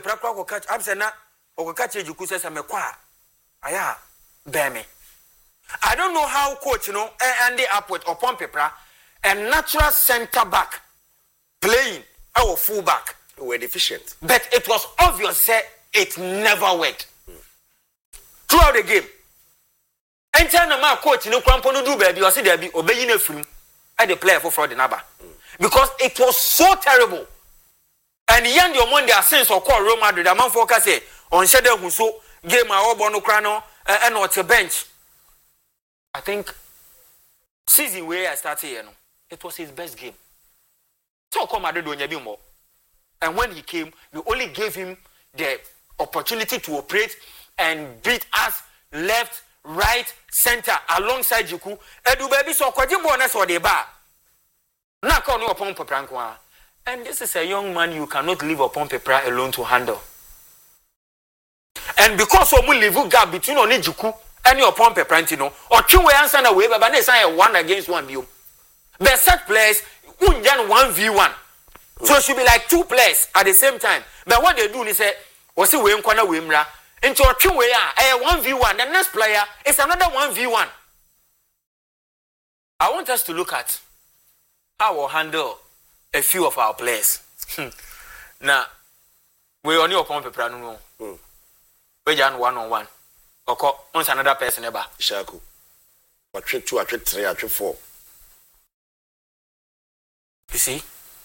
Pepra ko catch absena or catch Juku says I'm a qua. Aya, bear me. I don't know how coach, and the up with upon Pepra, a natural center back playing our full back. We're deficient. But it was obvious that it never worked. Throughout the game. Enter my coach, Crampon do baby, or see there be obeying a film at the player for the number. Because it was so terrible. And young your Monday sense of call Roma Madrid, a man for Casse on Shadow who so game my Obono Crano and what's a bench. I think season where I started, it was his best game. So come Madrid when you more. And when he came, you only gave him the opportunity to operate and beat us left, right, center alongside Juku. Edu baby so kwaji bonus or the bar. Na call no upon Pepra. And this is a young man you cannot leave upon Pepra alone to handle. And because of leave gap between only Juku and your upon Peprantino, or two way answer away, but they say 1 against 1 view. But such players wouldn't 1v1. So it should be like 2 players at the same time. But what they do is say, "What's the way corner wimra into a 2 way 1v1. The next player is another 1v1." I want us to look at how we'll handle a few of our players. Now, we only upon Pepra no. We just 1-on-1. Okay, once another person ever. Shaku. I trip 2, I trip 3, I trip 4. You see?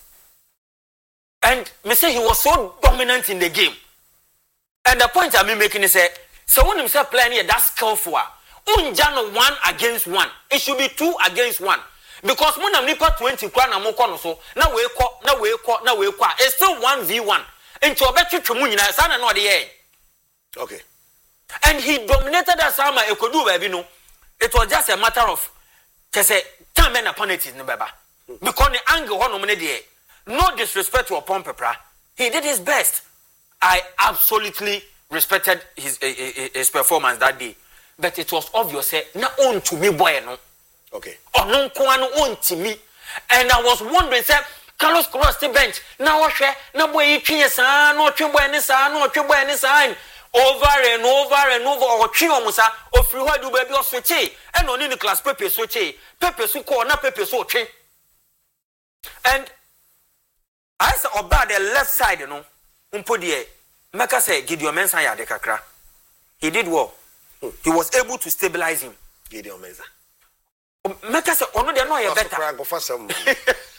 And me say he was so dominant in the game. And the point I'm making is that so when himself playing here, that's skillful. Unjano 1 against 1. It should be 2 against 1. Because when I'm nipa 20 kwan na moko so na we kwa. It's still 1v1. Into a better chumunina sana no the Okay. And he dominated that summer ekodu baby no. It was just a matter of just say time and opponent no baba. Because the angle one no there. No disrespect to upon Pepra. He did his best. I absolutely respected his performance that day. But it was obvious na own to me boy no. Okay. Onon kwano own to me. And I was wondering say Carlos cross the bench. Now what na boy you sa no twebo ani sa no twebo ani sa over and over or Chiomusa or free do baby or switch and on in the class Pepe switch Pepe so call na Pepe so train. And I saw about the left side, Umpodie, Maka say, Gideon Mensah ya de kakra. He did well. He was able to stabilize him. Gideon Mensah. Maka say, oh no, they know you better.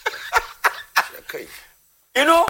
You know,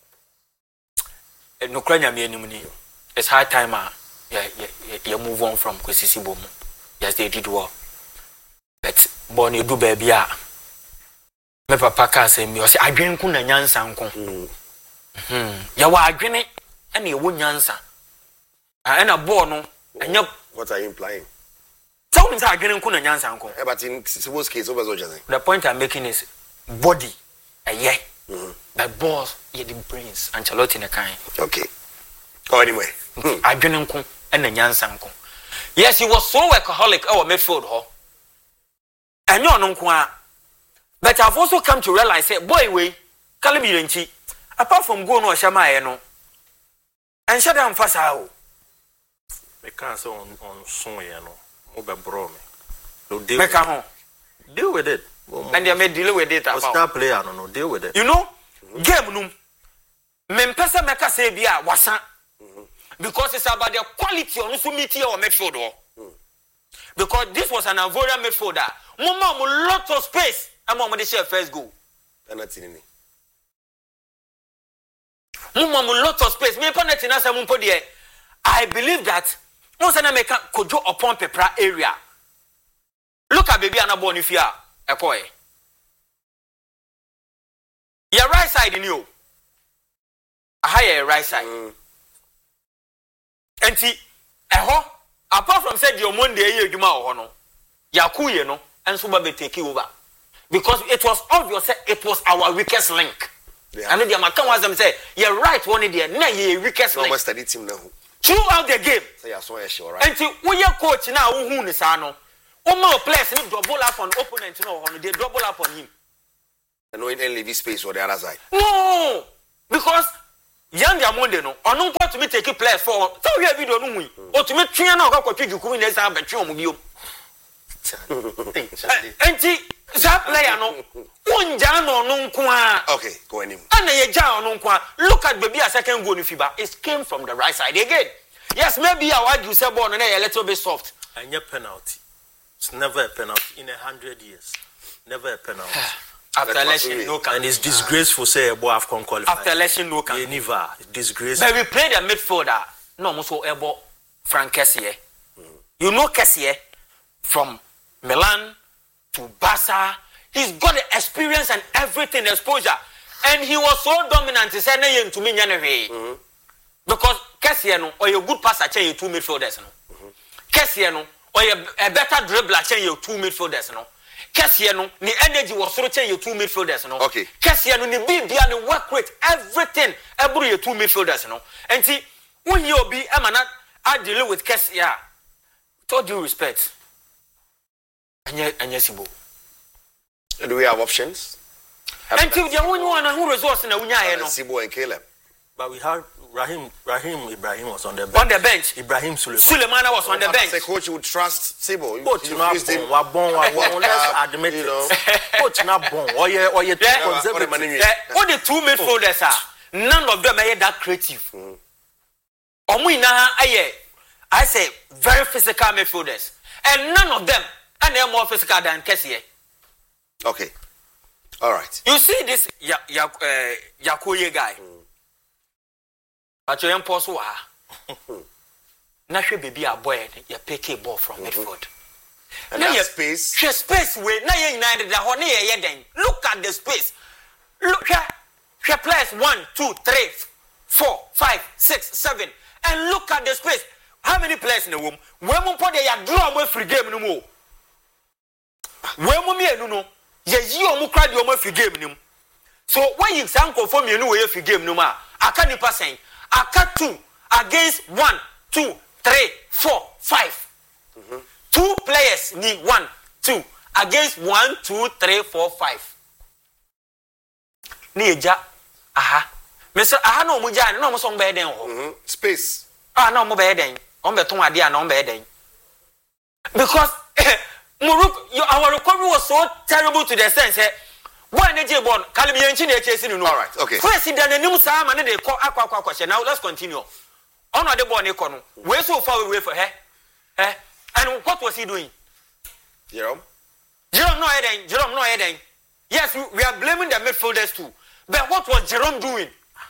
no cranya me anymore. It's high time, you move on from Kwesi Bomu. Yes, they did well. But Bonnie do baby. Me papa ka say me o say adwen ku na nyansa nko ya wa adwene e na ewo nyansa na ball no anya. What are you implying? Tell me say adwene ku na nyansa nko. But in suppose case over so just. The point I'm making is body but balls the brains and Ancelotti in the kind. Okay. Oh anyway. Adwene nko na nyansa nko. Yes, he was so workaholic our midfield ho. Enyo no nko a. But I've also come to realize that boy way, Kalibirenchi, apart from go no Shama no, and shut down fast how. Me can't say on son over bro me. No deal with it. And they made deal with it. Star player no deal with it. You know, game no. Mempesa meka say bia wasa. Because it's about the quality on Sumiti or midfielder. Because this was an Ivorian midfielder. Mama lot of space. I'm on the share first goal. And that's in lot of space. I believe that once I make could go upon Pepra area. Look at baby Anna Bonifia, a boy. Your right side in you. A higher right side. And see, apart from said your Monday, you know, Yaku, no, and so be take over. Because it was obvious that it was our weakest link. I know the American was them say, you're right, one idea, now you're weakest link. Throughout the game. And see, we are coach now, who is Ano. More players need double up on opponent, they double up on him. And no in leave space for the other side. No, because Young Diamonde no onu nko to me take players for so we video no hu o to me twen na o kwatwa juku na sa betwe omo biom enti that player no unja no no nko a Okay, go anymore. ana ye ja ono nko a look at baby a second goal no fiba it came from the right side again. Yes, maybe I want you say ball no a little bit soft and your penalty. It's never a penalty in 100 years. Never a penalty. after election no can And it's disgraceful say a boy have qualified. after election no can Never disgraceful. but we played a midfielder no mo so ebo Frank Kessie. You know Kessie from Milan to Barca. He's got the experience and everything, exposure. And he was so dominant, he said, to me, because Kessie, or your good passer, change your two midfielders. Kessie, or a better dribbler, change your two midfielders. Kessie, the energy was so change your two midfielders. Okay. Kessie, the big and work with everything, every two midfielders. And see, when you be, I deal with Kessie, with all due respect. And yes, Do we have options? until the only one who resource in a Wunya, Sibo and Caleb. But we have Rahim Ibrahim was on the bench. on the bench. Ibrahim Suleiman. Sulemana was on the bench. The coach would trust Sibo. Coach not bon, let's admit it. Coach not bon. Or you conservative. All the two midfielders are none of them are that creative. I say very physical midfielders, and none of them are more physical than Kessie. Okay. All right. You see this Yakoye guy. But you am possible. Nashe baby a boy, you pick a ball from midfield. And that space. She space way. Now you united the honey then. Look at the space. Look here. She plays 1, 2, 3, 4, 5, 6, 7. And look at the space. How many players in the room? When we put the draw away free game no more. When we no. Ye omu crowd your free game no. So when you sound conform you know free game no ma. Aka nipa saying. Aka 2 against 1, 2, 3, 4, 5. 2 players need 1, 2 against 1, 2, 3, 4, 5. Nieja, aha. Mr. Aha no muja no mo so mbe den ho. Space. Ah no mo be den. On be ton ade na on be den. Because our recovery was so terrible to the sense one energy born Kalim Yanchi na chase no. All right, okay. President enim sa ma na dey akwa. Now let's continue. On the born e ko no. We so far away for her. And what was he doing? Jerome no heading. Yes, we are blaming the midfielders too. But what was Jerome doing?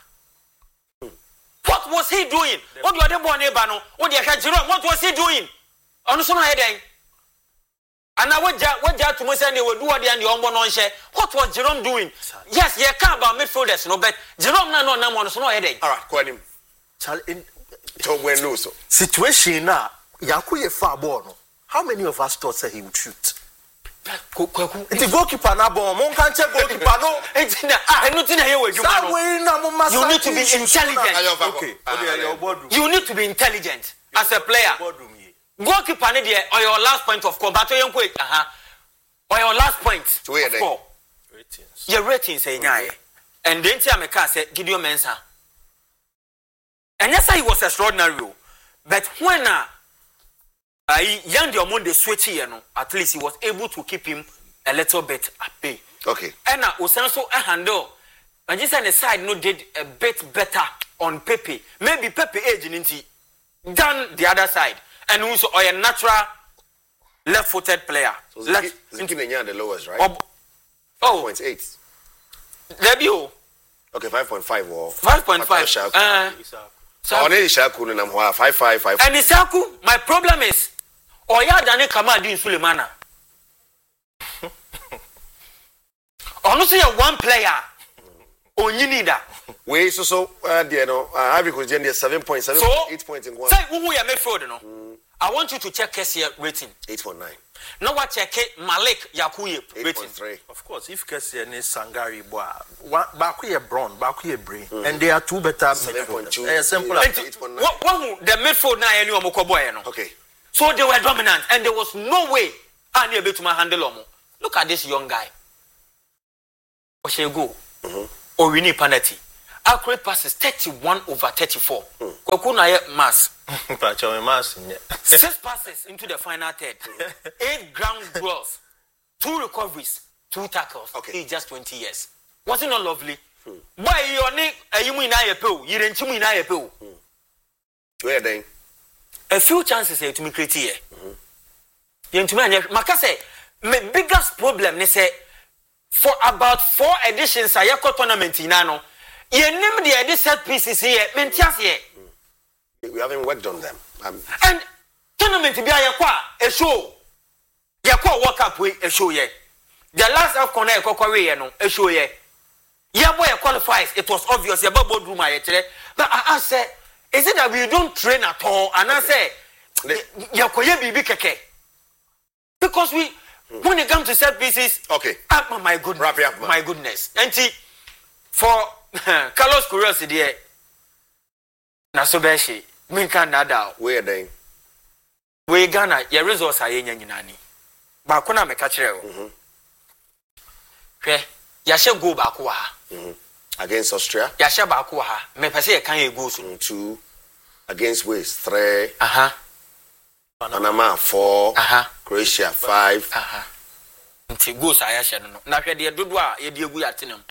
What was he doing? What you are the born no? What Jerome? What was he doing? On so no heading. And now what to me say they will do what they and the ombo non share. What was Jerome doing? Yes, you can't about midfielders, no, but Jerome no on so no heading. All right, go ahead. Situation now, Yakuye far ball. How many of us thought say he would shoot? The goalkeeper na ball. Mon can't check goalkeeper no. I not in here with you. You need to be intelligent. Okay. You need to be intelligent as a player. Goalkeeper need there or your last point of call. But you or your last point of call. Your ratings say and then tell me say Gideon Mensah. And yes, he was extraordinary. But when Young Diamonde switch here, at least he was able to keep him a little bit at bay. Okay. And Osanso handle. And just on the side, did a bit better on Pepe. Maybe Pepe age than the other side. And also a natural left-footed player. So Zikinenya the lowest, right? 5.8. Debut. Okay, 5.5 or 5.5. Only Shaku and I'm 5.5. And Isaku, my problem is, Oya Dane Kamadi in Sulemana. Honestly, one player. Only need that. Wait, so Ivory Coast then 7.7, so 8 points in one. Say who we are made for, no? I want you to check Kessie rating. 8.9. Now what check Malik Yakuye rating. 8.3. Of course, if Kessie and Sangari boy, Bakuye Brown, Bakuye Brain, and they are two better 7.2. Simple as 8.9. What the midfield now any Mokoboy, no? Okay. So they were dominant, and there was no way I able to handle them. Look at this young guy. Or she go, or we need penalty. accurate passes 31/34. Kwaku na ye mass. Mass. 6 passes into the final third. 8 ground balls, 2 recoveries, 2 tackles. Okay. He's just 20 years. Was it not lovely? Why you only you in IPO? You didn't in IPO. Where then? A few chances here to me create here. You to me, Makase, my biggest problem they say for about 4 editions I have tournament in Nano. You name the set pieces here, Mentias here. We haven't worked on them. And tournament be a show. Yakwa walk up with a show here. The last of Connect Korea no a show here. Yeah, boy qualifies. It was obvious. Your bubble room I but I said, is it that we don't train at all? And I say, Yakoye bibi keke. Because when it comes to set pieces, okay. My goodness, wrap it up, man. My goodness. And for Carlos curiosity, na so beshi. Minka nada. Where then? We Ghana, your resource are yenye nyinani. Ba kuna me kachire o. Hwe, ya she go ba ko ha. Against Austria? Ya she ba ko ha. Me pese e kan ye go so. 2 against Wales 3. Panama 4. Croatia 5. Nti goals aya she no. Na hwe de dodo a ye de egu ya tenem.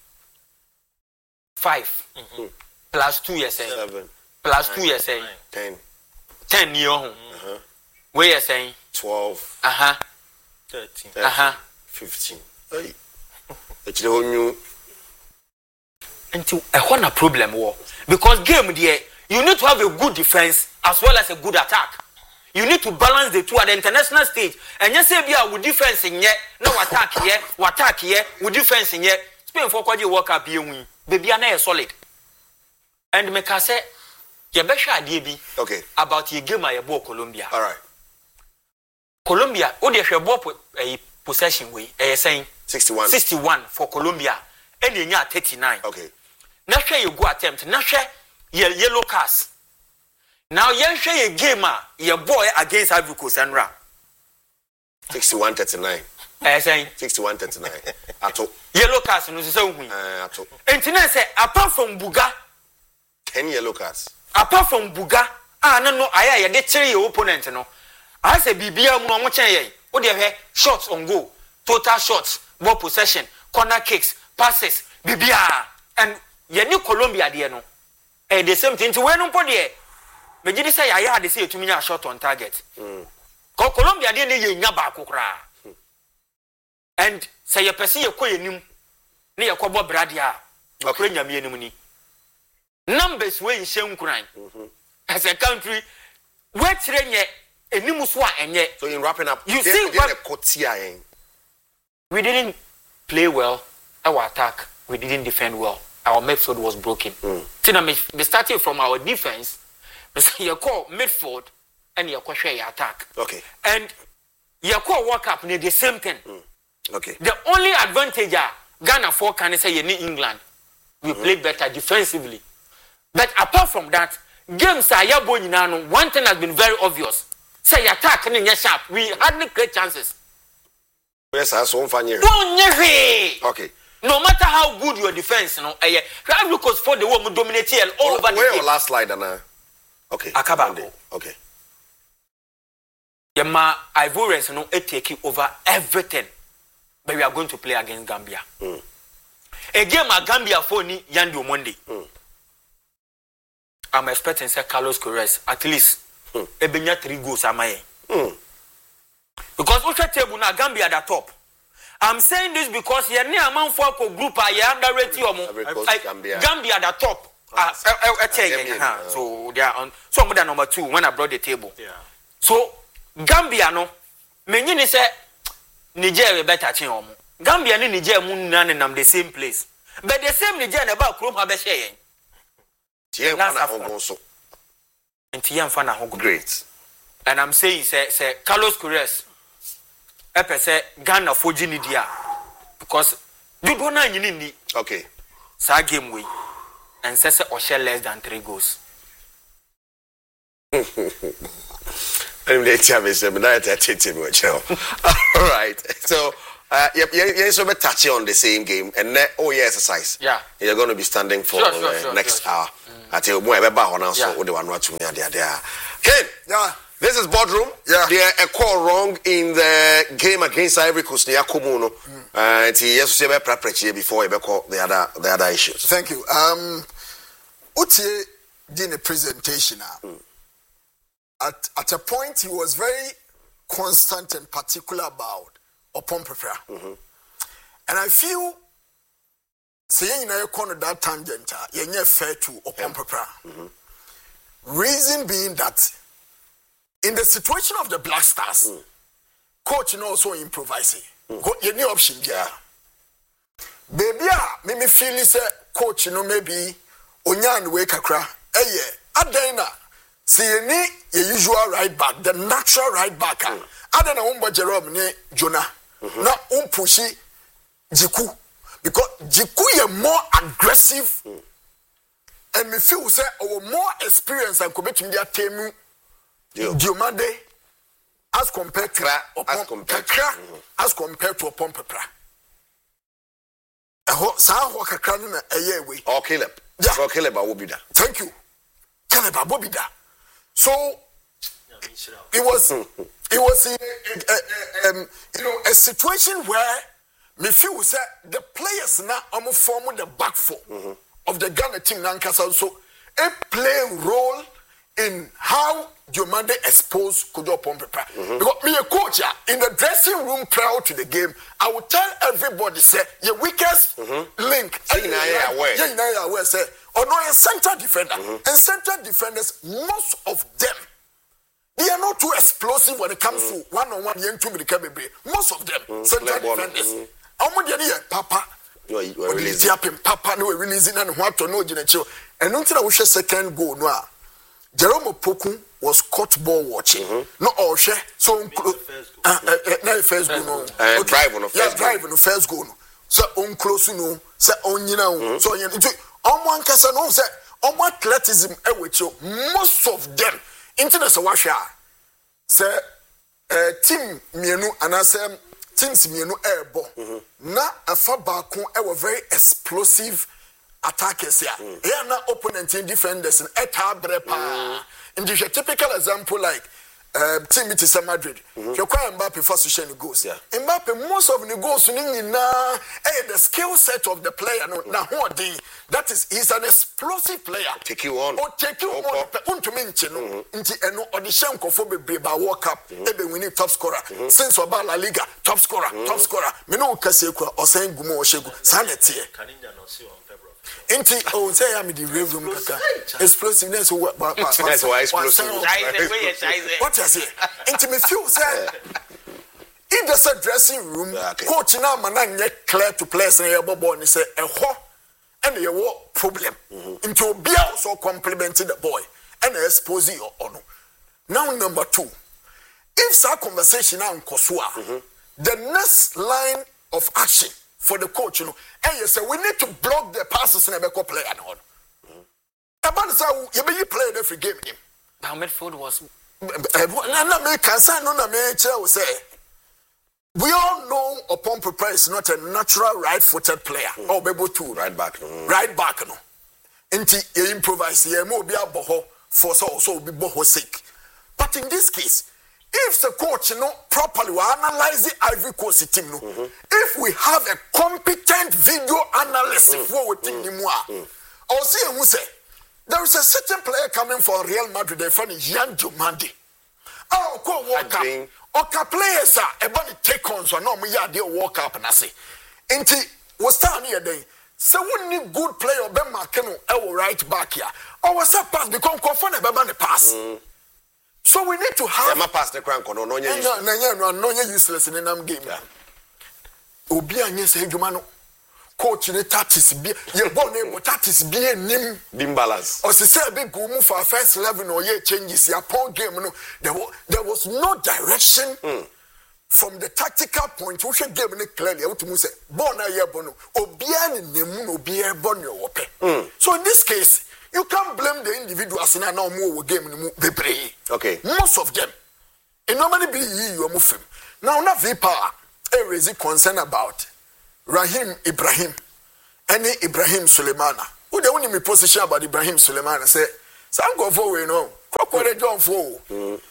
5. Plus 2 years 7. Plus 2 years 10. 10 year ho. We are saying 12. 13. 15. Hey. It's the whole new. Until a one problem war because game there you need to have a good defense as well as a good attack. You need to balance the two at the international stage. And you say, "Bia, we defense in here, no attack here, we defense in here." Spain for quite World Cup here win. Baby, I solid. And me can say, "You better idea be about your game I bought Colombia." All right. Colombia, oh, they should bought a possession way. Saying 61 for Colombia, and you 39. Okay. Now share you go attempt. Now share your yellow cards. Now you share a game your boy against Ivory Coast and Ra. 61-39. Saying 61-39. Ato. Yellow cards no so win. Ato. And Tina say apart from Buga, 10 yellow cards. Apart from Buga, no, I de cherry your opponent no. I say BBM no mo chen ye. O dey shots on goal, total shots, ball possession, corner kicks, passes, BBA and ye new Colombia there no. The same thing to when no there. Me gidi say ya dey say etumi nya shot on target. Colombia there ye nya ba kokra. And say ye pese ye koye nim. Ne ye kwobo bradia. Okay, nyame enim ni. Numbers we nhye nkran. As a country, we trenye enimu so a enye. So in wrapping up, you see what we didn't play well. Our attack, we didn't defend well. Our midfield was broken. Tina me starting from our defense, you call midfield and you call share your attack. Okay. And you call World Cup near the same thing. Okay. The only advantage Ghana for can say you need England. We played better defensively. But apart from that, games are one thing has been very obvious. Say attack and you're sharp. We hardly create chances. Yes, I saw one year. Okay. No matter how good your defense, you know, because for the one dominate all over the where your last slide, Anna? Okay. Akabako. Okay. Yema Ivorians, you know, taking over everything. But we are going to play against Gambia. A game at Gambia for ni Yandu Monday. I'm expecting say Carlos Corres at least ebenya 3 goals amaye. Because we table na Gambia at the top. I'm saying this because here near amount for group are underrated Gambia at the top. So they are on some of number 2 when I brought the table. Yeah. So Gambia no menyini say Nigeria better chin omo. Gambia and Nigeria mun the same place. But the same Nigeria about Chrome have a share. Great. And I'm saying, say Carlos Corres, say Ghana for Ginidia. Because you don't know any. Okay. Sa game way. And say or share less than 3 goals. All right. So Yeah, so touch on the same game and exercise. Yeah. You're going to be standing for next hour. Until more about now, so the one watching me there. Ken, Yeah. this is boardroom. Yeah. There a call wrong in the game against Ivory Coast near Kumuno. And he has to say preparation before he call the other issues. Thank you. Utie did a presentation. At a point, he was very constant and particular about upon prepare. And I feel saying in a corner that tangent, you're fair to upon prepare. Reason being that in the situation of the Black Stars, coach also improvising. You need option, yeah. Baby, me feel say coach maybe onyan way kakra. Adena see any usual right back, the natural right back. Adena umba Jerome ne Jonah. Na umpushi Jiku because Jiku is more aggressive and me feel say our more experience and commit to their temu Diomande as compared to as compared to upon Pepra. Sao kakra na eye we. Or Caleb. Yeah. Or Caleb Abobida. Thank you. Caleb Abobida. So it was a situation where me feel say the players now are forming the back four of the Ghana team Nankasa, so a play role in how Diomande exposed Kojo Pompepa. Because me a coach in the dressing room prior to the game, I would tell everybody say your weakest link. Yeah, say or no a center defender. And center defenders, most of them they are not too explosive when it comes to one-on-one. Most of them center defenders. How much Papa? Papa no releasing and what to know Genecho. And until I wish a second goal no. Jerome Opoku was caught ball watching. No all share so first goal no. Drive on the first goal. So on close no, say on you so you on kasa no say on athleticism most of them internet so washa say team mienu anasem teams mienu ebo na afa baako e very explosive attackers here. Here na opponent and defenders and etabre in the typical example like team it is Madrid. You quite Mbappe first to share the goals. Mbappe most of the goals the skill set of the player now that is he's an explosive player. Take you on. Or take you on to mention no or the Shanko for by World Cup ebe winning top scorer since about La Liga top scorer me no Kaseko or saying Gumo or Shegu sanity. Inti say I'm the room explosiveness that's why explosive. What I say? Inti me feel say in the dressing room coach now man clear to players na your boy and say and your problem into be also complimenting the boy and expose you or no. Now number 2, if our conversation now Kosua the next line of action for the coach, and you say we need to block the passes and a player on. About so you play every game. Now midfield was we all know upon prepare is not a natural right-footed player. Or be able to right back. No. Inti you improvise here mo be aboho for so be boho sick. But in this case, if the coach properly will analyze the Ivory Coast team, if we have a competent video analyst for what team or see who say there is a certain player coming for Real Madrid, they find Yan Diomande. Oh, go World Cup. Okay, players are about to take on so no me ya dey World Cup and I say. Inti was stand here then. So we need good player be marking right back here. Or was that pass become confirm the pass. So we need to have my pass the crank on no useless in the game. Obi anye say adwuma no coach ne tactics be ye born ne tactics be nim balance. Or say be go move for first 11 or ye changes ya upon game no there was no direction from the tactical point we should game ne clearly what to say born na ye born obi an nim no obi e born your wope. So in this case you can't blame the individuals in now more game bebre. Okay. Most of them. It normally be you are moving. Now not V power. raise concern about Rahim Ibrahim any Ibrahim Suleimana. Who the only position about Ibrahim Suleimana say some go for we know crocodile John for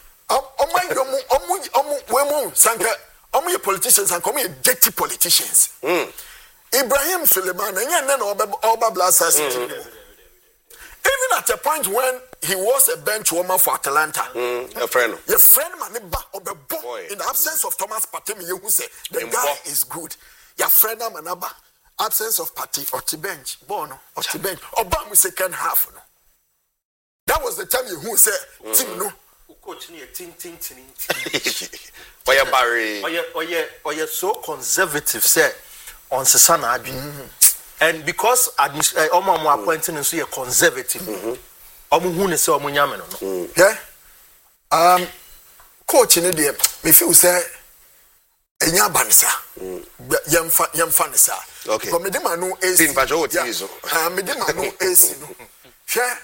sanka politicians and come dirty politicians. Ibrahim Suleimana oba blasters. Even at a point when he was a bench warmer for Atalanta, a friend Maniba in the absence of Thomas Partey, who say the guy is good. Your friend Manaba, absence of Partey or bench, Bono or bench, Obama second half. No. That was the time who said, Tim no. Or you're so conservative, say on Sasana. And because Omo appointing and so conservative, Omo who is so munyameno. Yeah. Coach in the me feel say enya bansa. Yemfanisa. Okay. But me dem no AC. Tin pajo tizo. Me dem no AC no. Hwe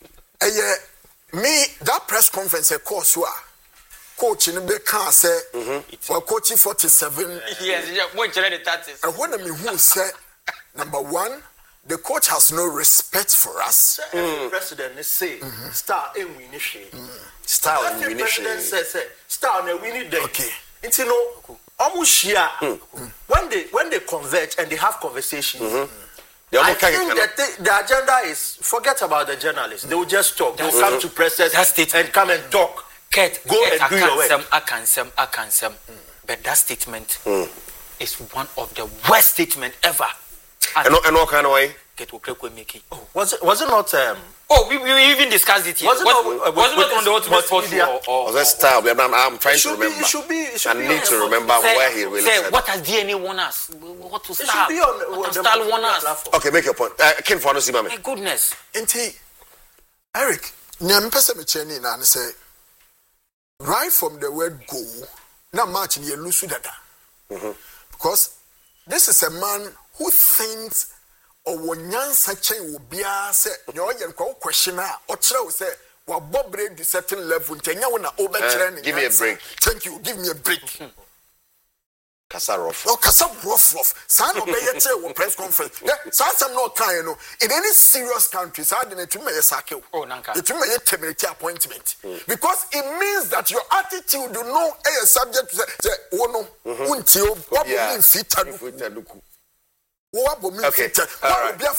me that press conference course wa coach in be can say for coaching 47. Yes, what the 30s. And when me who say number one, the coach has no respect for us. President say star in winning. Star in winning. President says star in winning day. Okay. It's almost here when they converge and they have conversations. I think the agenda is forget about the journalists. They will just talk. They will come to presses and come and talk. Go and do your work. I can say. But that statement is one of the worst statements ever. And what kind of way? Was it not? We even discussed it here. Was it not on the Ultimate Sports or was that style? I'm trying to remember. It should be I need to remember where he really said. What has DNA won us? What to style? It should be on what style won us? Okay, make your point. Ken for no see, my goodness. Eric, nyempese me cheni na say right from the word go, na match ni elusu dada. Because this is a man who thinks Nyansa chen will be say no yen question or tell say wa bobre the certain level ntenya wona over training. Give me a break. Thank you. Give me a break. Kasa rough. Oh, kasa rough. San obeye che wo press conference. Some no kind no. In any serious country, so dey to me sake. Oh, nanka. It may terminate appointment. Because it means that your attitude do no a subject to say oh no unti o what mean fit aduku. Okay. All right.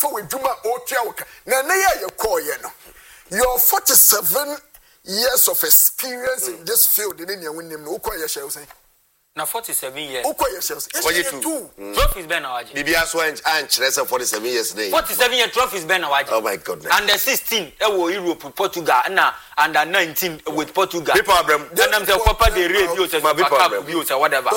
Your 47 years of experience in this field in your winning. Now 47 years. Trophies Ben Awaji. BBS went and 47 years. 47 years trophies Ben Awaji. Oh my goodness. Under 16, Europe, Portugal, and under 19 with Portugal. People are them. And I'm the Papa de Radio, whatever.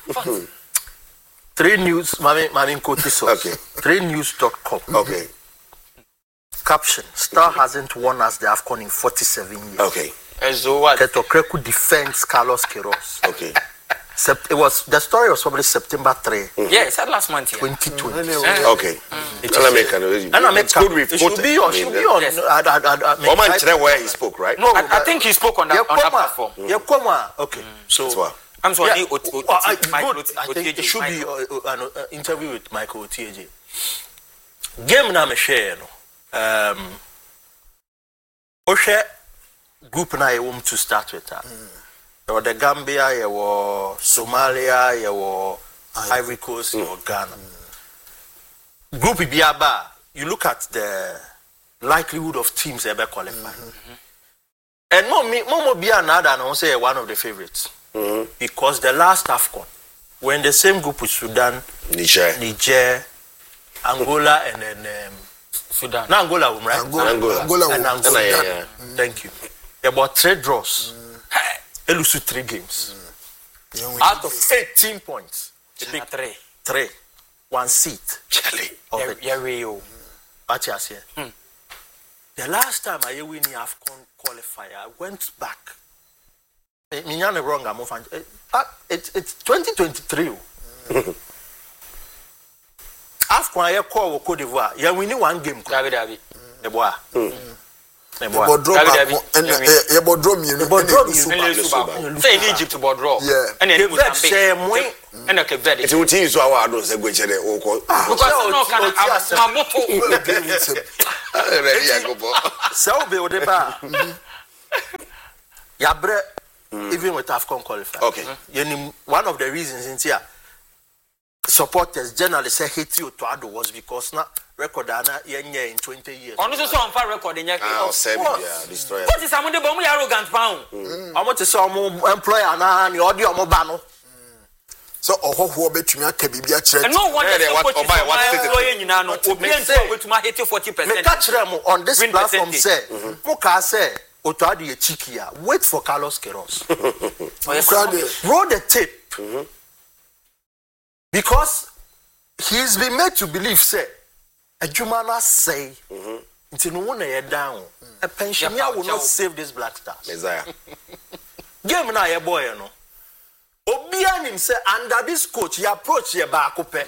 3 News, Mami Koti source. Okay. 3news.com. Okay. Caption: Star hasn't won us the AFCON in 47 years. Okay. So what? Ketokreku defends Carlos Queiroz. Okay. It was the story was probably September 3. Yeah, it's that last month. 2020. Okay. It should be on. Where he spoke, right? No, I think he spoke on that platform. Okay. So. I think it should be an interview with Michael Otieje. Game na me share no. Oshe group na you to start with that. There were the Gambia, there were Somalia, there were Ivory Coast, there were Ghana. Group Ibiaba, you look at the likelihood of teams ever qualify. And Momo Bia Nada and say one of the favorites. Because the last AFCON, when the same group with Sudan, Niger, Angola, and then Sudan. No, Angola, right? Angola. Yeah. Thank you. About 3 draws. Elusu 3 games. Out of 18 points. 3. 1 seat. The last time I win the AFCON qualifier, I went back. It's 2023. AFCON I call Cote d'Ivoire. Yeah, we need 1 game. Yɛbɔ draw baako ɛna yɛbɔ draw mmienu say in Egypt bɔ draw and then Mozambique and a Cape It's what you saw. I don't say which they all call. because no can my motto So be with the bar. Yabre even with AFCON qualifier. Okay. One of the reasons in here supporters generally say hate you to Ado was because now record in 20 years. Honestly, so on fire record in your destroyer. what is someone the bomb arrogant pound? I want to say employer and the audio mobile. so ɔhɔhoɔ bɛtumi aka biribi akyerɛ And no one Yeah, is what- supposed buy to what buy ticket? employee in an obedient to my 80-40%. Me catch them on this Win platform percentage. say Muka say Otoadi Chikia wait for Carlos Queiroz. Roll the tape. Because he's been made to believe say a Jumana say until no one down. A pensioner will not save these Black Stars. Messiah. Game na ye boy no. Obianim say under this coach he approach ye baako pɛ.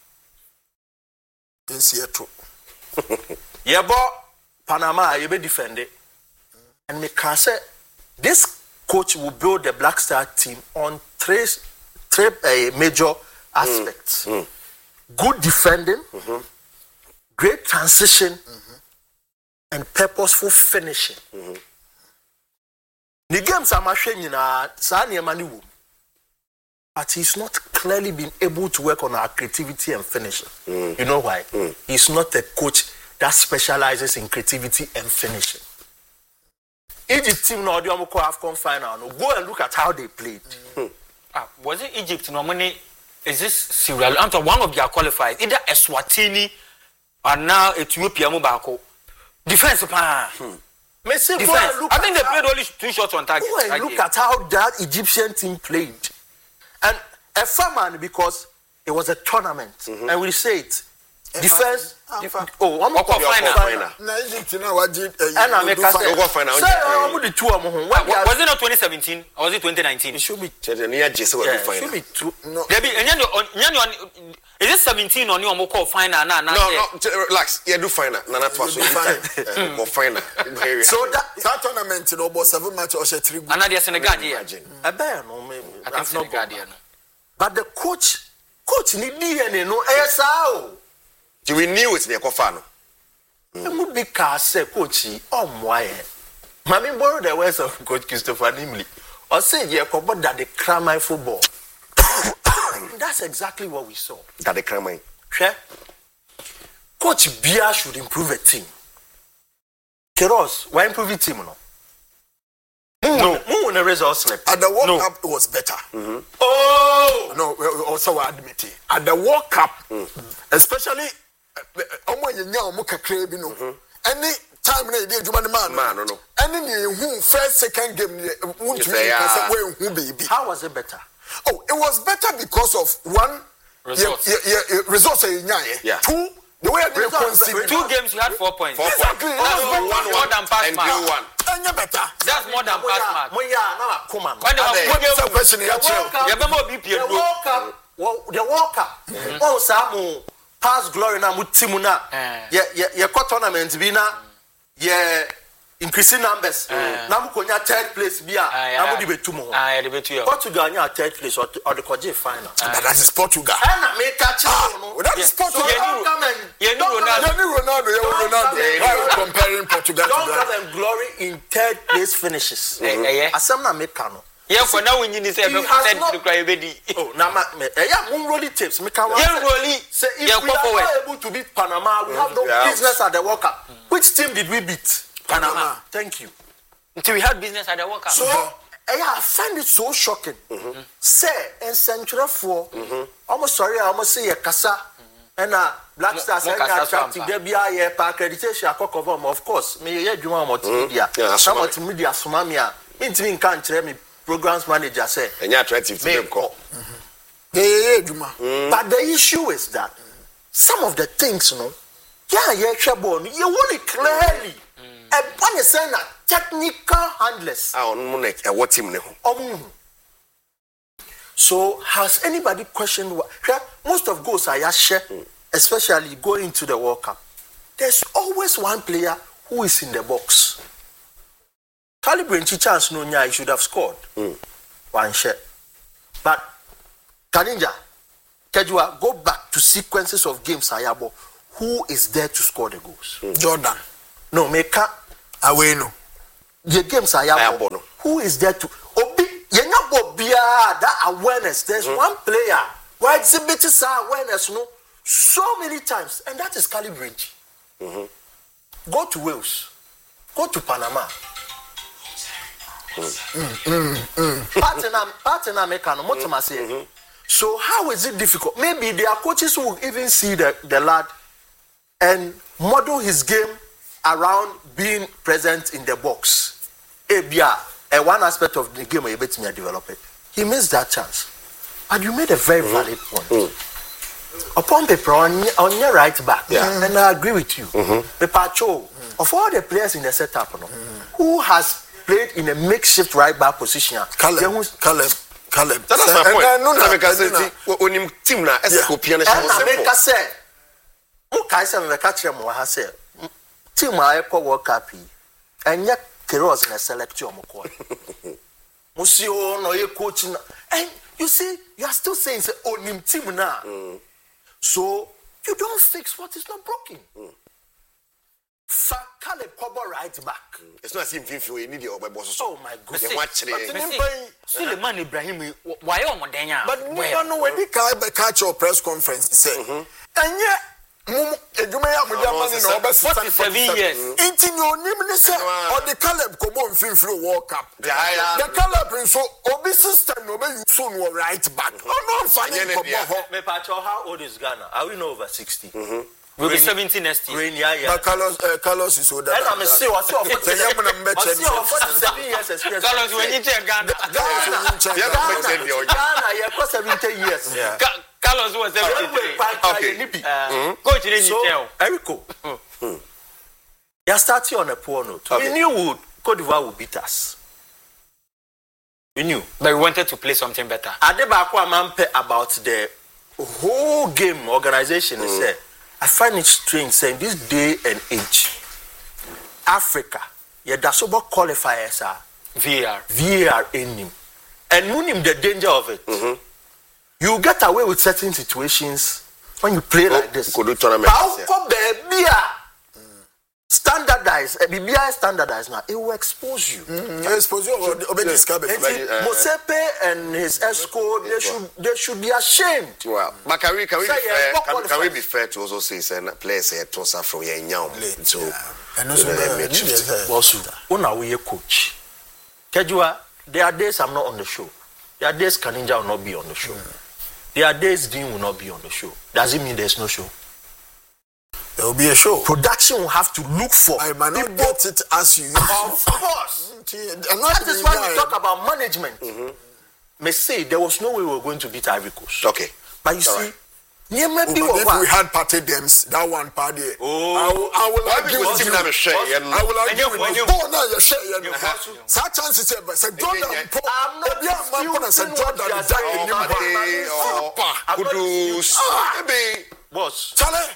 nsi ɛto Ye bo Panama ye be defend it. And me can say this coach will build the Black Star team on three major aspects. Good defending, great transition, and purposeful finishing. The games are machine na but he's not clearly been able to work on our creativity and finishing. You know why? He's not a coach that specializes in creativity and finishing. Egypt team no audio call AFCON final. No, go and look at how they played. Was it Egypt normally? Is this Sierra Leone? One of their qualifiers, either Eswatini or now Ethiopia Mubako. Defense, Me say, go defense. and look I think they at played only 2 shots on target. Go and look at how that Egyptian team played. And a man because it was a tournament. And we say it. Defense. I'm Wako final. na Egypt na wagye And I make us say, Go final. say, the two of them. Was it not 2017 or was it 2019? It should be. Near Jesse will be Yeah, it final. should be two. no Debbie, is it 17 on your call final? No, relax. Yeah, do final. Nana Twaso. Go final. So that tournament no about 7 match or 3 good Another Senegal here. Imagine. I bet no, I think Senegal here. but the coach need DNA no ASAO. We knew it's near Kofano. It would be say coach why. Mami borrow the words of Coach Christopher Nimley. Or say yeah, that they cram my football. That's exactly what we saw. That the crime. Sure. Coach Bia should improve a team. Queiroz, why improve a team no? No, the result slip. at the World Cup it was better Oh, no we also admit it at the World Cup especially omo yenya omo kakra bi no any time na dey adwuma ne man no. any ne hu first second game ne won't say, yeah. we hu baby how was it better? oh it was better because of one Results. results Yeah. two the way they Results. concede 2 games you had 4 points. 4 points. Exactly. That's more than pass and mark. do one. anya better That's more than pass mark. Moya na akoma. When they were it's a question here you remember BP The World Cup. Oh, Samu past glory na mutimu na. Ye tournament bi na ye increasing numbers. Na mu konya third place bi a na mu di betu mo. the betu. Portugal nya third place or the koje final. but that is Portugal And I make catch no. that is Portugal You know Ronaldo. Why are you comparing Portugal to Don't Ghana? come and glory in third place finishes. Yeah. Asem na make no. Yeah, for now we need to say He has not- to cry baby. Oh, na moon rolling tapes. Me can Yeah, really. say if Yeah, we go are forward. not able to beat Panama, we have no business at the World Cup. Which team did we beat? Panama. Thank you. Until we had business at the World Cup. So, I find it so shocking. Say, and Central 4, almost sorry, I almost say a casa. And Black Stars Mo are kasa attractive. swampa. There be a accreditation. I cover them, of course. Me ye juma multimedia. Yeah, Some Asomami. multimedia Sumamia. Mean can't tell me programs manager say. And you're attractive to them. Call. Yeah, Juma. But the issue is that some of the things, trouble. You want it clearly. And when you say that technical handlers. Ah, on Monek, what team? So has anybody questioned what most of goals are share, especially going to the World Cup? There's always one player who is in the box. Calibrate chance no nya, he should have scored. One shot. But Kaninja, Kejua, go back to sequences of games Ayabo. Who is there to score the goals? Jordan. No, Meka Aweno. The games Ayabo. No. Who is there to Obi Yenabo Bia that awareness? There's one player who exhibits awareness so many times, and that is Calibrate. Go to Wales. Go to Panama. Partner Mekano, Motomase. So how is it difficult? Maybe their coaches will even see the lad and model his game around being present in the box. And one aspect of the game you bet me develop it. He missed that chance. And you made a very valid point. Upon paper on your right back, and I agree with you. The Pacho, of all the players in the setup, who has played in a makeshift right back position? Caleb. That's my point. Team na Escopian said, okay, some of the catcher more said, Team I call World Cup, and yet Keros in a selection. Monsieur, no, you're coaching, and you see, you are still saying, oh, Nim Team now. So you don't fix what is not broken. Caleb Kobo right back. It's not him you need your boss. Oh my goodness. Suleiman Ibrahim, why am I? But you don't know when he catch your press conference, he said, and yet, you may have 47 years. 18 your name or the Caleb Kobo and Film Flow World Cup. The Caleb so Obi system no you soon will right back. Oh no, funny. How old is Ghana? Are we know over 60? We'll be 17 next year. But Carlos is older. And I'm still 47 years experience. Carlos, when you check Ghana, you're 70 years. Carlos was 73. Okay. Coach, so, Erico, you're starting on a poor note. We knew Cote d'Ivoire would beat us. We knew. But we wanted to play something better. Adebakwa Mampe about the whole game organization is said. I find it strange saying this day and age, Africa, that's about qualifiers are VAR in him. And knowing the danger of it. You get away with certain situations when you play like this. Standardized, BBI standardized now, it will expose you. Mosepe and his ESCO, they should be ashamed. Well, but can we be fair to also say players here to suffer from your young so when are we a coach? Kejua, there are days I'm not on the show. There are days Kaninja will not be on the show. There are days Dean will not be on the show. Does it mean there's no show? There will be a show. Production will have to look for. I might not get it as you. Of course. That is why we talk about management. May say there was no way we were going to beat Ivory Coast. Okay. But you see, if we had party games, that one party. I will argue with you. I will argue with you. Oh, no, you share. Such chances ever. Say, Jordan, boss. Charlie.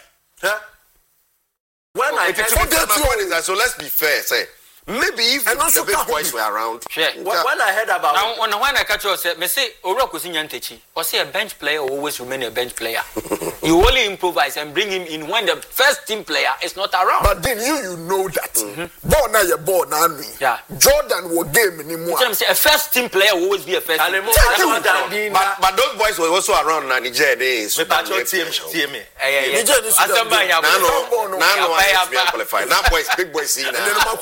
When I get so let's be fair, say maybe if the big boys were around. When I heard about when I catch you, say, me say, Oroku Sinyantechi, or say a bench player will always remain a bench player. You only improvise and bring him in when the first team player is not around. But then you know that. Born now you're born now. Yeah. Jordan will game anymore. A first team player will always be a first team player. But those boys were also around Niger days. Now boys, big boys see now.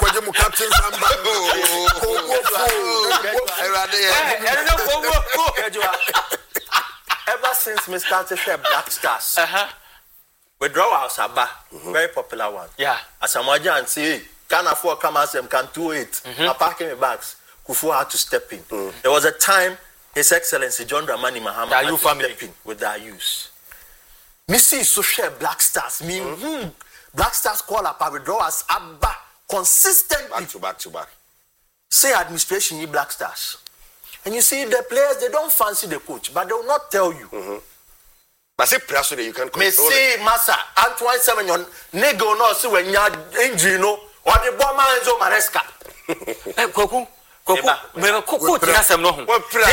Ever since we started Black Stars, we draw our Saba, very popular one. Yeah. As a Majan say, can't afford come as them can do it. I'm packing my bags. Kufu had to step in. There was a time His Excellency John Dramani Mahama had to step in with their use. Me see social Black Stars. Black Stars call up and withdraw us Abba consistently. Back to back. Say administration you Black Stars. And you see the players, they don't fancy the coach, but they will not tell you. But say pressure you can control. Me say Massa, Antoine Semenyon, Nego no see when you injury no, or the bomber Enzo Maresca. Koku me Koku tina sem no ho.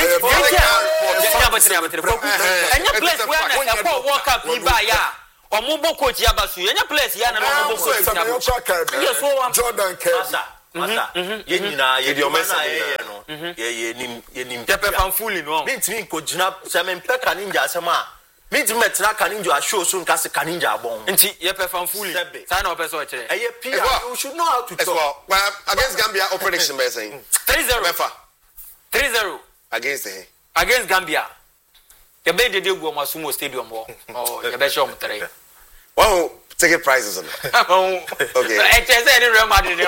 Enya place where na e ko World Cup ba ya. Omo bo coach ya basu. Enya place ya na omo bo coach ya basu. Yes, so Jordan Kirby. Masa. Ye nyina ye di omesa ye no. Ye nim. Tepe fanfuli no. Me ntimi ko gina se me mpe kaninja asema. Me ntimi metra kaninja show so nka se kaninja abon. Nti ye pe fanfuli. Sa na opeso chere. Eye pia you should know how to talk. Well, against Gambia, our prediction by saying 3-0. 3-0 against Gambia. The bay de go Masumo Stadium or the Besham 3. Wow, ticket prices on it. Okay. I just said Real Madrid.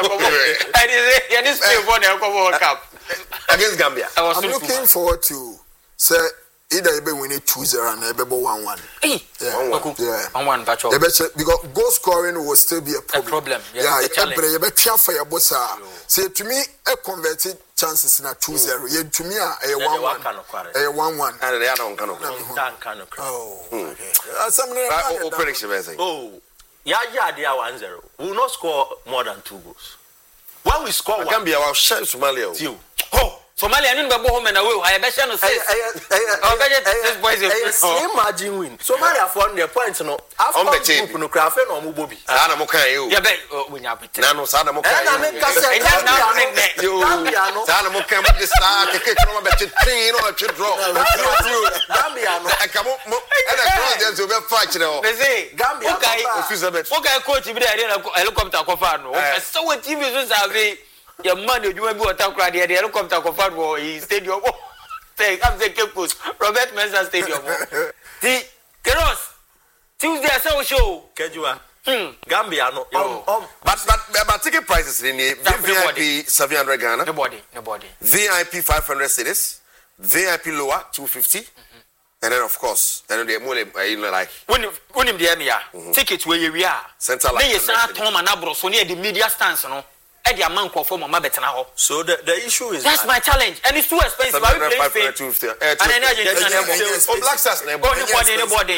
I didn't say for the World Cup against Gambia. I'm looking forward to say either you win it 2-0 and maybe 1-1. Yeah, 1-1 because goal scoring will still be a problem. Yeah, you better for your boss. Say to me, a converted chances in a 2-0. Yeah, to me, a 1-1. A 1-1. And they are not kind of. Oh, okay. Prediction, oh, yeah, they are 1-0. We will not score more than 2 goals. When we score, Gambia will share Somalia. Oh. Somalia no be home na we I be share no say this boys same margin win Somalia for the points no after group no craft no mo bobi na mo kan you ya be we nya bete na no sa na mo kan na me ka say Gambia no sa na mo kan mo the star keke no ma be tin no a draw Gambia no e ka mo e na cross dem so be fight no they say Gambia okay coach bi dey helicopter ko fa no so what TV so say your man you be water crowd there helicopter ko fa no stadium say I'm say Cape Coast Robert Mensah Stadium the Keros Tuesday say show Kejua Gambia no but ticket prices in the VIP 700 Ghana nobody VIP 500 cedis VIP lower 250 and then of course then the more you know like when the area tickets where we are center like Tom and Abro so near the media stands no e the amount of form betena ho so the issue is that's my challenge and it's too expensive I will play and oh Black Stars nobody nobody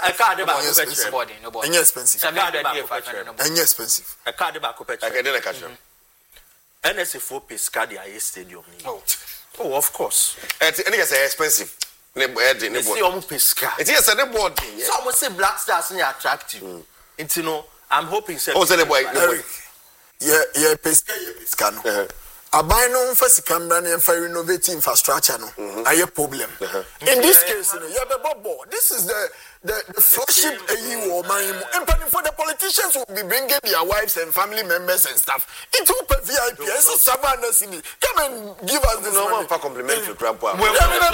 any expensive any expensive a card back up I didn't catch them NSA4 Pesca the stadium oh of course any guys are expensive ne see almost Pesca it is a board some say Black Stars are attractive you know I'm hoping oh say the boy yeah, pesca no. Abai no mfa sika mbra na mfa renovate infrastructure no. Aye problem. In this case, you be bobo. This is the flagship AU or man. And for the politicians will be bringing their wives and family members and stuff into VIP. It's Savannah City. Come and give us this money. For complimentary grandpa. I'm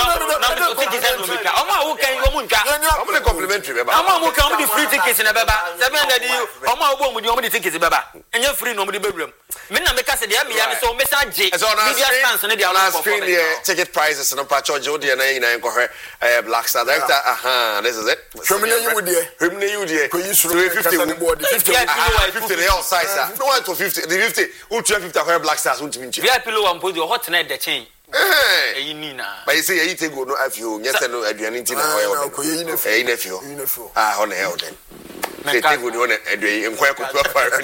complimentary baba. I'm come the free tickets in a baba. 700 you. I'm the tickets baba. And you're free no the bedroom. Me na make say dey me ya so message. So on screen the ticket prices no pa charge odi na yin enko hwe Black Star director this is it. Femina you there. Femina you there. Ko you should 50 board 50 the outside sir. No one to 50 the 50 who 50 hwe Black Stars won't mean. VIP low one put the hot net the chain. Eh you na. But you say you take go no afio nyese no aduane nti na hwe ko yi na fio. Ah on hell then. They take go no aduane enko yakotu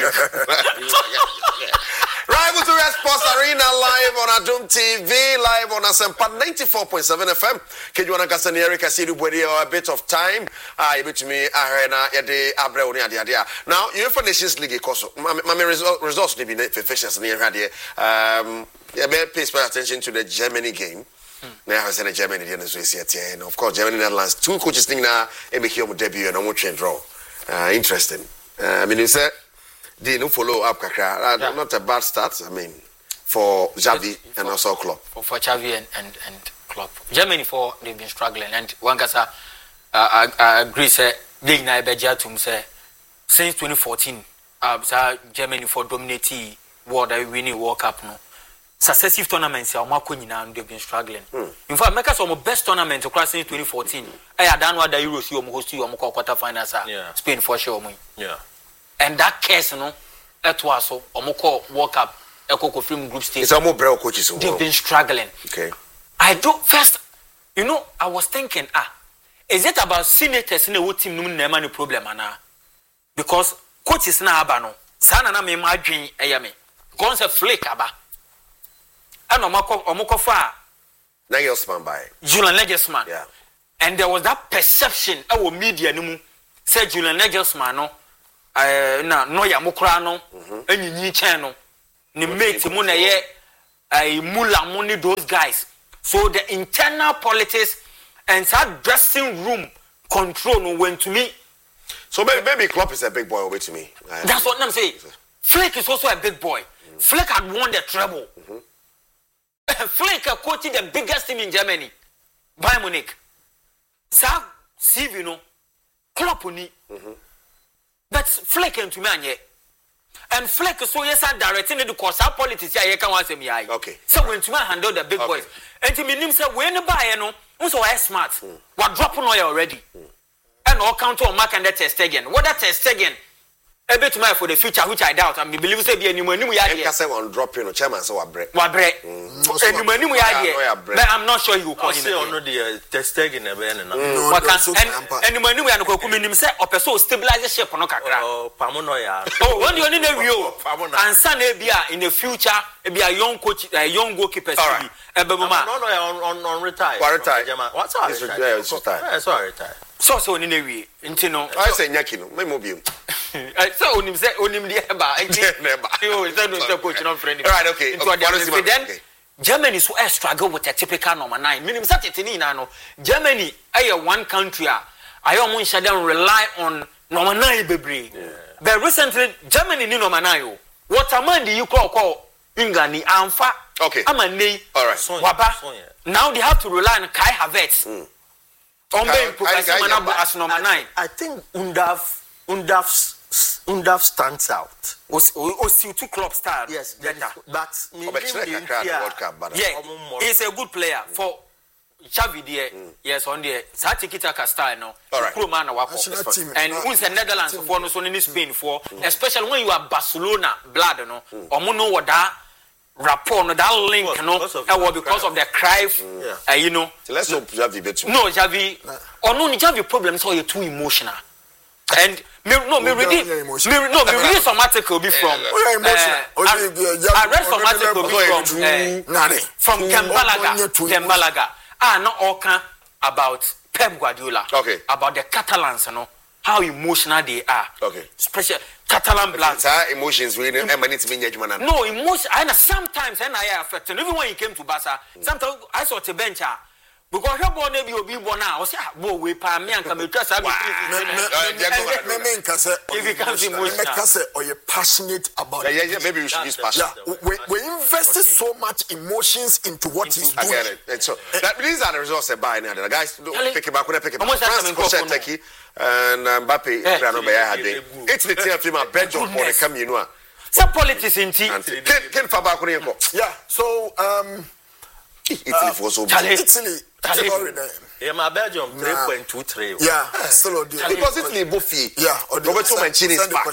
Rival to Sports Arena live on Adum TV, live on Asempa 94.7 FM. Kejuana Kasani Erika Sidu Bwedi a bit of time. You bet me Arena Yade Abre Oni Adia. Now, UEFA Nations League Koso. My results they be fixtures near here. Pay special attention to the Germany game. Now I said Germany and of course Germany Netherlands. Two coaches think now make your debut and I'm watching draw. Interesting. I mean you said they no follow up kakra. Not a bad start. I mean, for Xavi and also Klopp. For Xavi and Klopp. Germany they've been struggling and one guy I agree say they na beja to say since 2014 Germany for dominating world winning World Cup no. Successive tournaments they've been struggling. In fact, make us our best tournament across in 2014. I had done what the Euros you host you quarter finals Spain for sure. Yeah. And that case, that was so Omoko World Cup, Eko film group stage. It's almost bro coaches. They've been struggling. Okay. I was thinking, is it about senators in the whole team no problem, because coaches na abano. sana na me madwen eye me gon se Flake aba ana omokofa Nagelsmann by Julian Nagelsmann. Yeah. And there was that perception our media nimu say Julian Nagelsmann no no ya mokra no anyinyi chen no ni mate mu na ye mula money those guys. So the internal politics and that dressing room control no went to me. So maybe Klopp is a big boy over to me. That's what I'm saying. Flake is also a big boy. Flake had won the treble. Flake coaching the biggest team in Germany, Bayern Munich. Sa CV no, Klopp ni. But Flake came to me and Flake so yes I directing the course our politics here can want me. Okay. So when to handle the big boys. And to me nim say when the buy no, so I smart. What dropping oil already. And all count on Mark and that test again. What that test again? A bit more for the future, which I doubt. I believe say be any money we are here. On dropping chairman so what break. But I'm not sure you will call him. The test again and any money we are not going to say or person stabilize the ship on a cacra. oh Pamonoya. Oh, when you need a view and Sunday be in the future, be a young coach, a young goalkeeper. on retire. What's all retire. So in a way, into no. I say Yakino, my mobile. So him say onim the eba. You is no coach no friend. Right, okay. Then Germany so struggle with a typical number 9. Minimum certainly no. Germany one country I am shouldn't rely on number 9 bebre. But recently Germany ni number 9. What a man do you call England ni amfa. Okay. Am a nay. All right. Waba. Now they have to rely on Kai Havertz. As number 9. I think Undav stands out. Two club star. Yes, better. But he's a good player for Xavi there. Yes, on the Satikita style no. Pro man and who's the Netherlands for no in Spain for, especially when you are Barcelona blood no. Or no what that rapport no that link no because of the Cruyff you know. Let's hope Xavi better. No Xavi or no Xavi problems or you're too emotional. And me read some article be from I read some article be from Kembalaga. No all about Pep Guardiola. Okay. About the Catalans, you know, how emotional they are. Okay. Special Catalan blood. Emotions really no emotion. I sometimes I affected. Even when he came to Barca, sometimes I saw the bench. Because your born be obi born now, say we pa me and come trust if you can see or you're passionate about it. Maybe you should use passion. We invested so much emotions into what he's doing. I get it. And so these are the results they buy now. The guys pick it back when they pick it back. Turkey and Mbappe it's the team film Belgium for the come you know. Some politics in tea. Can Fabak yeah, so Italy for so Italy. Yeah, my Belgium 3.23. Yeah, still on because Italy Buffy. Yeah, Roberto Mancini is back.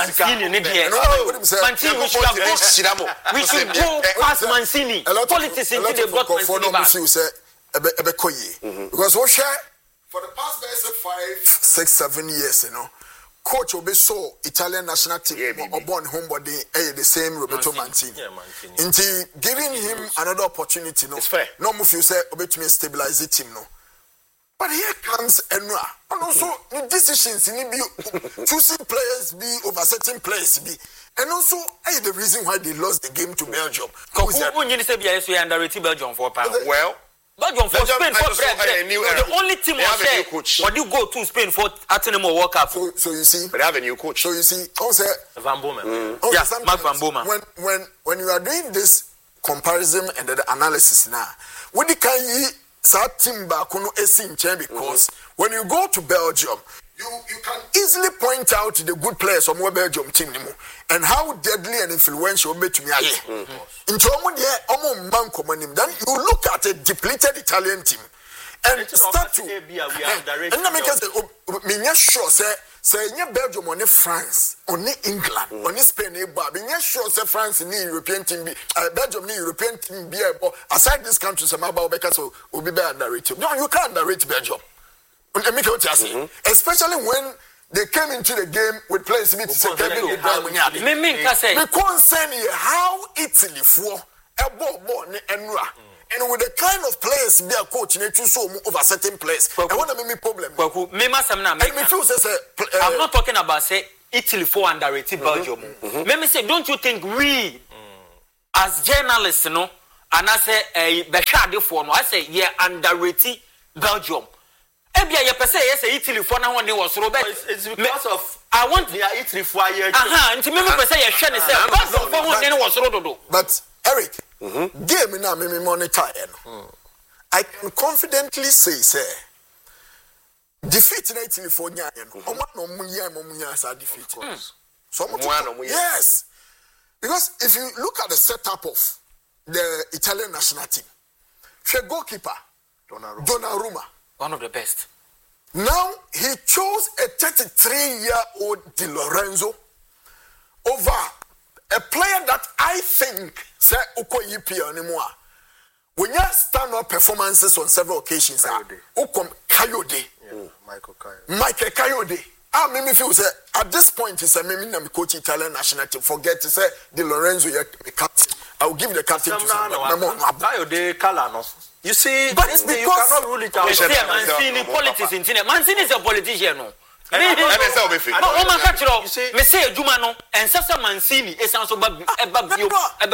Mancini we should go past Mancini. Politics in the block Mancini back. Because we share for the past 5, 6, 7 years, you know. Coach will be so Italian national team or born homebody the same Roberto Mancini. Into giving him another opportunity, no, it's fair. No move you say obey me stabilize the team, no. But here comes Enra, and also the decisions in be choosing players be over certain players be, and also the reason why they lost the game to Belgium. Who you say be underrated Belgium for pound? Well. Belgium for Spain for the only team what you go to Spain for Atenemo World Cup. So you see, but they have a new coach. So you see, also Van Bommel. Yeah, Mark Van Bommel. When you are doing this comparison and the analysis now, what can you say team back on because when you go to Belgium, you can easily point out the good players from the Belgium team and how deadly and influential be to me. Then you look at a depleted Italian team and start to and make us sure say Belgium on France on England on Spain sure say France ni European team be Belgium ni European team be aside this country some about because will be underrated. No, you can't underrate Belgium. Especially when they came into the game with players to say me concern here how Italy for a ball and with the kind of players be a coach they choose so over certain players. I want to make me problem. I'm not talking about say Italy for underrated Belgium. Let me say, don't you think we as journalists, and I say a Beshade for no, I say yeah underrated Belgium. Ebia ye pese yes Italy for na one was Robert. It's because of I want the Italy for year. Nti me pese ye hwe ne say Belgium for one was Rododo. But Eric, game na me monitor I can confidently say defeat in Italy for nya no. Omo no munya sa defeat. So yes. Because if you look at the setup of the Italian national team, the goalkeeper Donnarumma, one of the best. Now he chose a 33-year-old Di Lorenzo over a player that I think say Uko anymore. When you stand up performances on several occasions, Uko Kayode, Michael Kayode. I feel say at this point he said maybe I'm coach Italian national team. Forget to say Di Lorenzo captain. I will give the captain to someone. Kayode Kalano. You see, but it's because you cannot rule it out. Mancini politics in China. Mancini is a politician. No. You see, me say Juma no, and Sasa Mancini is also appointments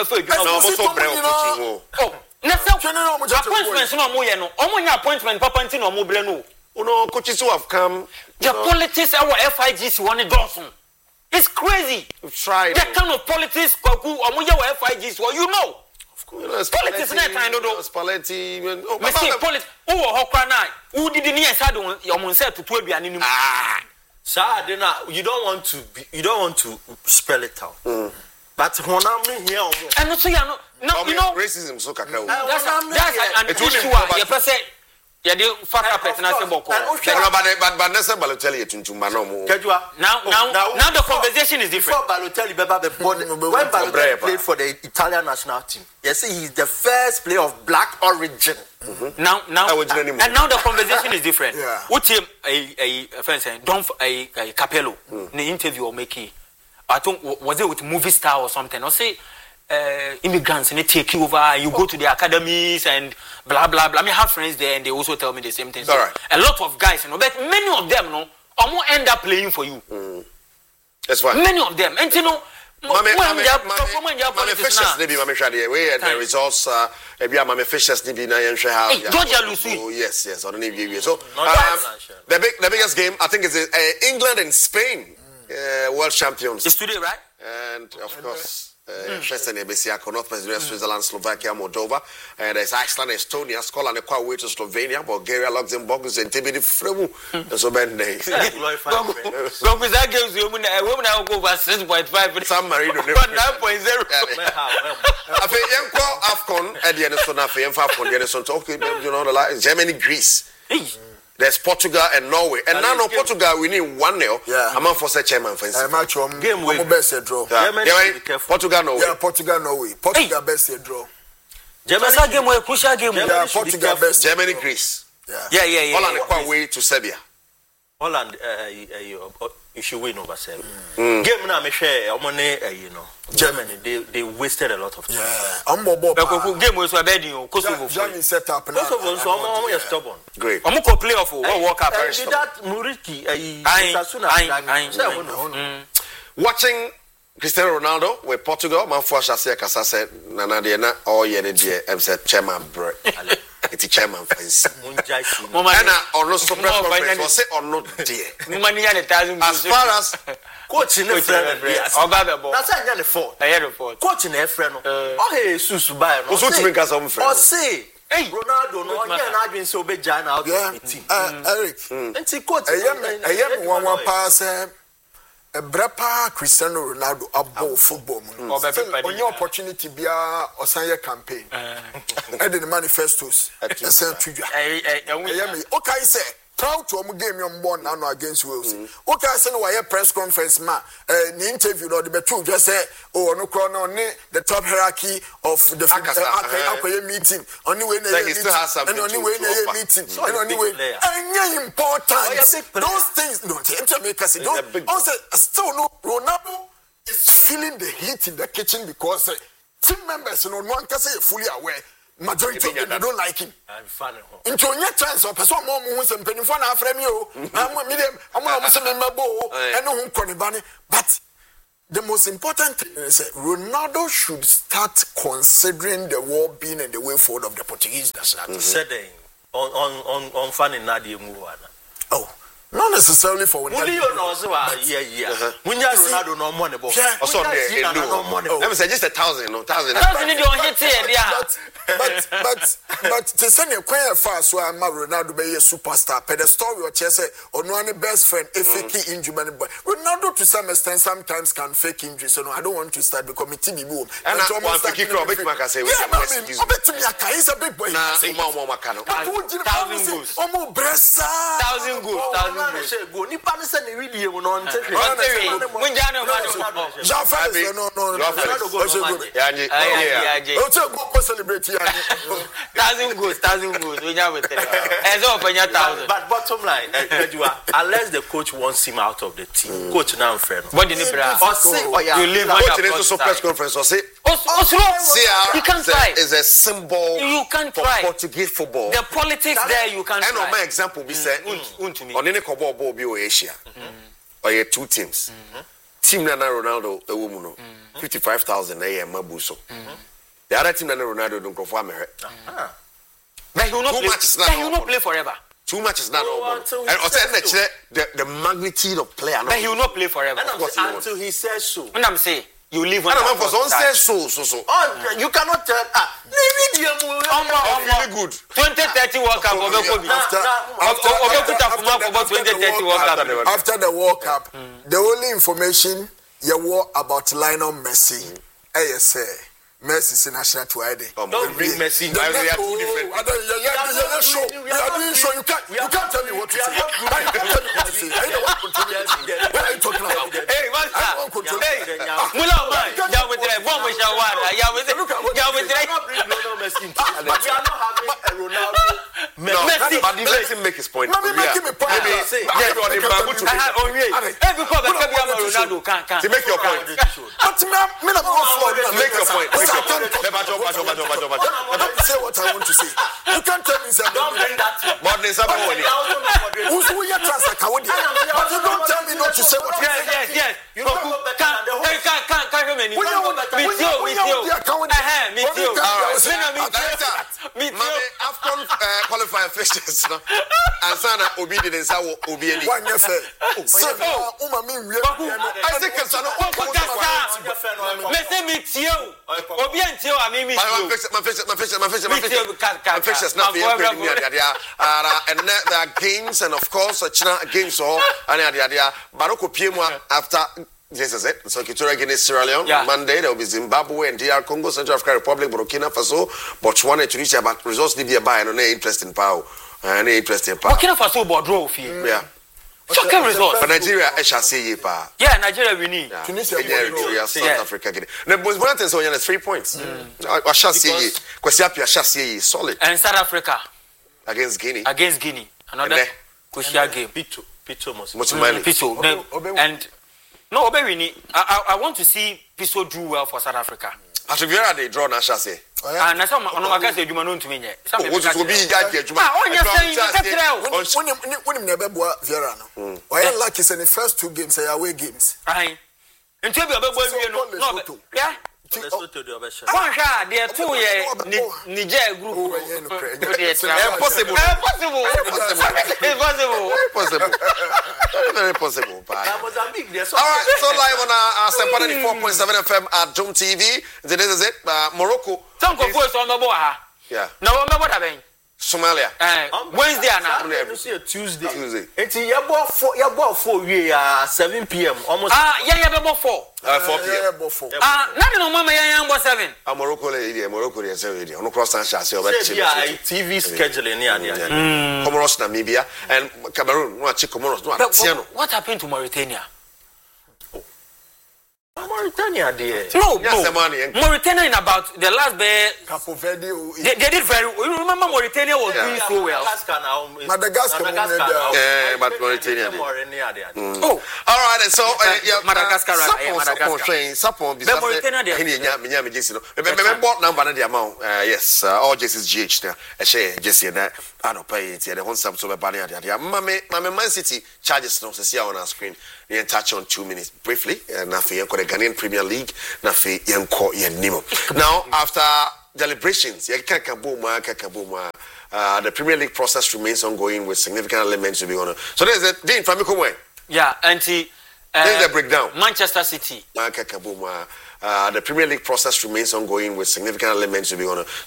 no more no. Omo appointment Papa Ntino mo bre no. Uno coaches who have come. The politics our FIGs want Dawson. It's crazy. We've tried. That kind of politics Kwaku omo ya FIGs you know. Politics na kind of Spalletti. Me say politics. Who hokra na? Who did the near side on your say to aduane nim. Sir, you don't want to spell it out. But when I'm here, and also you know racism so kakra. That's an issue. You person yeah, they fuck up it na say boko. But Nelson Balotelli tuntumba no mo. Now the conversation is different. Before Balotelli when Balotelli played for the Italian national team, you see he's the first player of black origin. Now the conversation is different. Yeah. What him a friend saying don't a Capello in the interview or make I think was it with movie star or something or say immigrants and they take you over, you go to the academies and blah blah blah. I have friends there and they also tell me the same thing. So right. A lot of guys, but many of them almost end up playing for you. That's why. Many of them, and you know. Fishers maybe Mame Shadi we the results Mame Fishers maybe na yen hwe how Georgia Lucy. Oh yes on the NBA. So the biggest game I think is England and Spain world champions. It's today, right? And of course North Macedonia, Switzerland, Slovakia, Moldova, and there's Iceland, Estonia, Scotland, and quite way to Slovenia, Bulgaria, Luxembourg, and TBD Fremu. And so many days. That gives you a woman I go over 6.5. San Marino 9.0. I think AFCON at the end of Sonafay, okay, you know the line Germany, Greece. There's Portugal and Norway. And now no Portugal we need 1-0. Yeah. I'm for such chairman for match game we best draw. Portugal Norway. Yeah, Portugal Norway. Portugal best draw. Germany game was crucial game. Yeah, Portugal best. Germany, Greece. Yeah. Holland quite way to Serbia. Holland you should win over Serbia. Game na me share Germany they wasted a lot of time. Yeah. Game was a bad Kosovo. Johnny set up now. Kosovo so I'm stubborn. Great. I'm going to play off World Cup. Did that Muriki Watching Cristiano Ronaldo with Portugal, man for Shase Kasa said Nana de na all ye de am said chairman bro. It's chairman fence. Mama and on so press was say or not dear. Money and 1,000 as far as coach in the friend that's a the fault. I had a fault. Coach in a friend. Oh hey susu buy. Also to make us some friend. Or say Ronaldo no yeah na been so be Jan out of the team. Eric. Enti coach I am one pass a brepa Cristiano Ronaldo about football. On your opportunity be a Osanya campaign. And the manifestos. Okay, say proud to game your born now against Wales. Okay, I said why press conference ma the interview or the betu just say oh no chrono the top hierarchy of the meeting only when they and only when they meeting and only when and important those things no make us don't also still no Ronaldo is feeling the heat in the kitchen because team members no one can say fully aware. Majority of them don't like him. I'm funny. Into your chance of person more who is penny for now from you. I'm medium. I'm almost a member. I know who Conibani. But the most important thing is that Ronaldo should start considering the well-being and the way forward of the Portuguese national team. Saying on funny Nadia Muwana. Oh. Not necessarily for when you know, when you Ronaldo no money, but let me say just 1,000, no 1,000. But to send a choir fast, so I'm Ronaldo be a superstar. But the story of Chelsea or no one best friend, a fake injury, but Ronaldo to some extent sometimes can fake injury. So no, I don't want to start the committee be boom. And I want to kick off. I say, he's a big boy. 1,000 goals. Go ni pa se ni really we no nte Munjana but bottom line unless the coach wants him out of the team coach now friend what did you live on press conference or say you can't try is a symbol you can't for try Portuguese football the politics there you can't and try my example be said on any kobo ball be Asia or you two teams team Nana Ronaldo a woman 55,000 a mabuso the other team Nana Ronaldo don't perform but he will not play forever. Too much is not over. And also the magnitude of player. But he will not play forever. Until he says so. When I'm saying you live on so. Oh, you cannot tell. Really good. 2030 World Cup. After the World Cup, the only information you were about Lionel Messi, Messi is national to ID. Don't bring Messi. We are two different. You can't tell me what to say. I can't tell you what to say. I know what are you talking about? Hey, what's up? Hey, Mula, yeah, with the one with your water. Yeah, with the Messi. But you are not having a Ronaldo. Messi, but let him make his point. Let me make him a point. Every club Ronaldo can't. To make your point. But make your point. Say what I want to say. You can't tell me don't bring that to but who's who you trust a coward? But you don't tell me not to say what yes. You can't Afcon qualifier fixtures and Sana Obi didn't say Obi any. One year fair. And there are games and of course games and Baroko Piemwa after this is it. So Equatorial Guinea, Sierra Leone. Monday there will be Zimbabwe and DR Congo, Central African Republic, Burkina Faso, Botswana, Tunisia. But results need to be a buy and no interest in power. Any interest in power. Burkina Faso draw fee. Yeah. Shocking results. But Nigeria, I shall say ye pa. Yeah, Nigeria we need. Tunisia, South Africa. The most important thing is only 3 points. I shall say ye. Kwesiapia shall say ye solid. And South Africa against Guinea. Another crucial game. Pito. And no, Obewini. I want to see Pito do well for South Africa. Patrick Vieira they draw na shall say. And I saw on my case Juma no ntumi nye. Some people will be judge Juma. When never boy Vieira no. Why like is in the first 2 games away games. Aye. Until be obebo no. Yeah. Waha there 2 year Niger group. Impossible. Very possible. All right, so live on 94.7 FM at Dome TV. This is it. Morocco. Some go for some boy ha. Yeah. Now remember that ben. Somalia. Wednesday and Tuesday. It's your 7 p.m. almost. Yeah, 4. 4 p.m. Nothing on Mama Yang was 7. Morocco is 7. On cross and shall say TV scheduling near Comoros, Namibia, and Cameroon. What happened to Mauritania? Mauritania, dear. No. Mauritania in about the last day. Capo Verde. They did very. You remember Mauritania was doing so well. Madagascar. But Mauritania. Oh, all right. And so Madagascar. Yes, all Jesus GH now. I share Jesse and that. I don't pay it. The one sub so bad. Man City charges no see on our screen. We touch on 2 minutes briefly. Nafi the Ghanaian Premier League. Nafi Yanko Yanimo. Now after deliberations, the Premier League process remains ongoing with significant elements to be honored. So there's a Dean Famiko way. Yeah, and there's the breakdown. Manchester City. The Premier League process remains ongoing with significant elements to be honored.